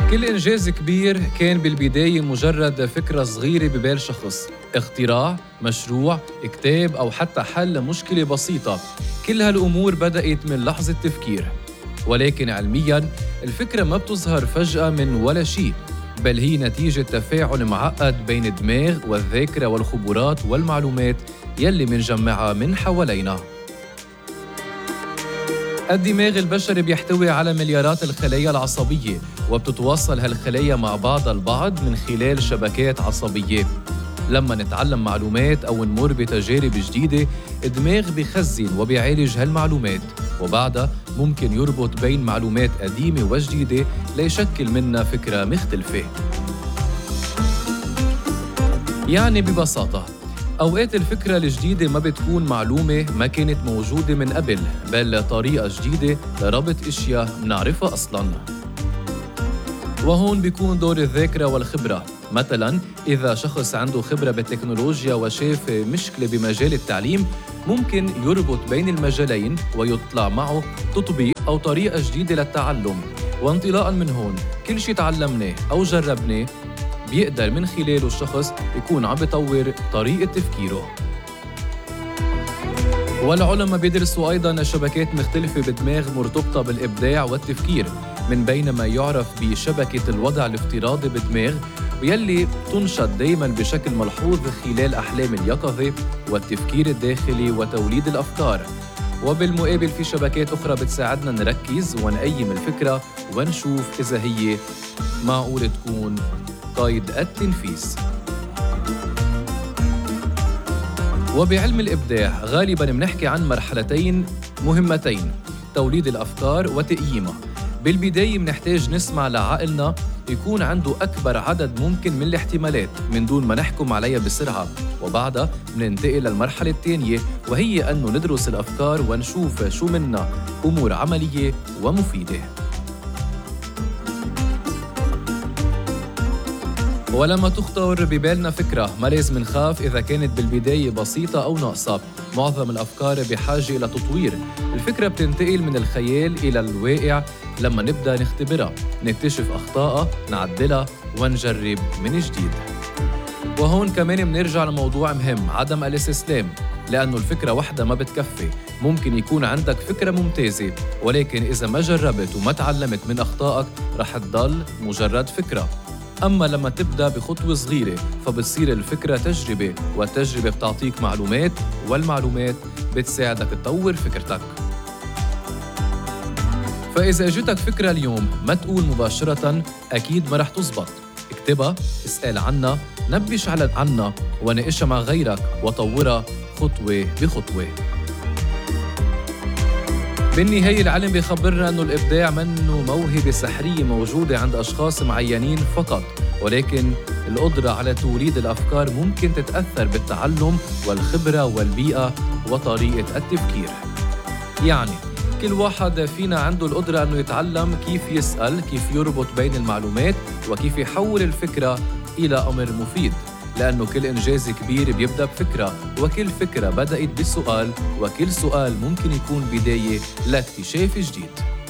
كل إنجاز كبير كان بالبداية مجرد فكرة صغيرة ببال شخص، اختراع، مشروع، كتاب أو حتى حل مشكلة بسيطة. كل هالأمور بدأت من لحظة تفكير. ولكن علمياً الفكرة ما بتظهر فجأة من ولا شيء، بل هي نتيجة تفاعل معقد بين الدماغ والذاكرة والخبرات والمعلومات يلي منجمعها من حوالينا. الدماغ البشري بيحتوي على مليارات الخلايا العصبية، وبتتواصل هالخلايا مع بعضها البعض من خلال شبكات عصبية. لما نتعلم معلومات أو نمر بتجارب جديدة، الدماغ بيخزن وبيعالج هالمعلومات، وبعدها ممكن يربط بين معلومات قديمة وجديدة ليشكل منها فكرة مختلفة. يعني ببساطة، أوقات الفكرة الجديدة ما بتكون معلومة ما كانت موجودة من قبل، بل طريقة جديدة لربط أشياء منعرفها أصلاً. وهون بيكون دور الذاكرة والخبرة. مثلاً إذا شخص عنده خبرة بالتكنولوجيا وشاف مشكلة بمجال التعليم، ممكن يربط بين المجالين ويطلع معه تطبيق أو طريقة جديدة للتعلم. وانطلاقاً من هون، كل شيء تعلمناه أو جربناه بيقدر من خلاله الشخص يكون عم بيطور طريقة تفكيره. والعلماء بيدرسوا أيضاً شبكات مختلفة بالدماغ مرتبطة بالإبداع والتفكير، من بين ما يعرف بشبكة الوضع الافتراضي بالدماغ، ويلي تنشط دايماً بشكل ملحوظ خلال أحلام اليقظة والتفكير الداخلي وتوليد الأفكار. وبالمقابل في شبكات أخرى بتساعدنا نركز ونقيم الفكرة ونشوف إذا هي معقول تكون قيد التنفيذ. وبعلم الإبداع غالباً بنحكي عن مرحلتين مهمتين: توليد الأفكار وتقييمها. بالبداية بنحتاج نسمع لعقلنا يكون عنده أكبر عدد ممكن من الاحتمالات من دون ما نحكم عليها بسرعة، وبعدها بننتقل للمرحلة الثانية، وهي أنه ندرس الأفكار ونشوف شو منها أمور عملية ومفيدة. ولما تخطر ببالنا فكرة، ما لازم نخاف إذا كانت بالبداية بسيطة أو ناقصة. معظم الأفكار بحاجة إلى تطوير. الفكرة بتنتقل من الخيال إلى الواقع لما نبدأ نختبرها، نكتشف أخطائها، نعدلها ونجرب من جديد. وهون كمان بنرجع لموضوع مهم: عدم الاستسلام، لأنه الفكرة واحدة ما بتكفي. ممكن يكون عندك فكرة ممتازة، ولكن إذا ما جربت وما تعلمت من أخطائك رح تضل مجرد فكرة. أما لما تبدأ بخطوة صغيرة فبتصير الفكرة تجربة، والتجربة بتعطيك معلومات، والمعلومات بتساعدك تطور فكرتك. فإذا اجتك فكرة اليوم، ما تقول مباشرة أكيد ما رح تزبط. اكتبها، اسأل عنها، نبش عنها، وناقشها مع غيرك، وطورها خطوة بخطوة. بالنهاية العلم بيخبرنا أنه الإبداع منه موهبة سحرية موجودة عند أشخاص معينين فقط، ولكن القدرة على توليد الأفكار ممكن تتأثر بالتعلم والخبرة والبيئة وطريقة التفكير. يعني كل واحد فينا عنده القدرة أنه يتعلم كيف يسأل، كيف يربط بين المعلومات، وكيف يحول الفكرة إلى أمر مفيد. لأنه كل إنجاز كبير بيبدأ بفكرة، وكل فكرة بدأت بسؤال، وكل سؤال ممكن يكون بداية لاكتشاف جديد.